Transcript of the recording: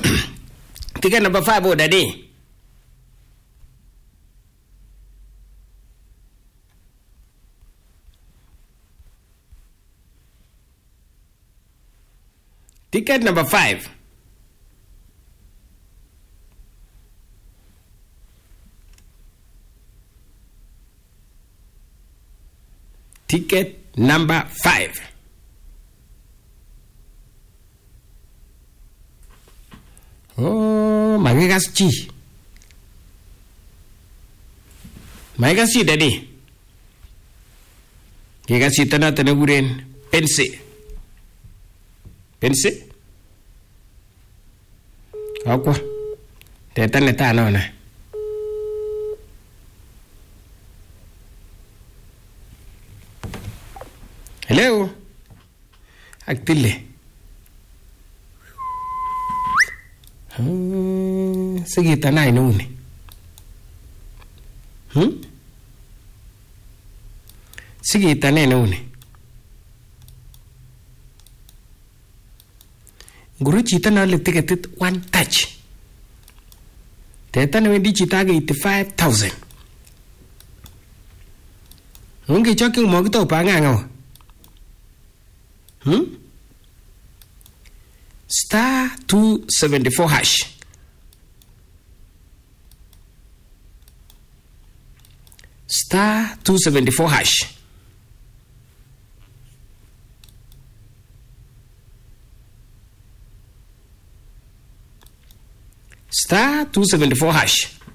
Ticket number 5 oh daddy. Ticket number 5. Ticket number 5. Oh, magigas chi. Magigas chi daddy. Gigas chi tana guren pense. Pense? Apa? Tetan leta no na. Hello. Aktile. Sige tanay no ni. Sige tanay no ni. Guru chita na le ticket one touch. Teta na wendi chita ga 85,000. Ungi choking mo gito pa nga ngo. Star 274 hash. Star 274 hash. Star 274 hash.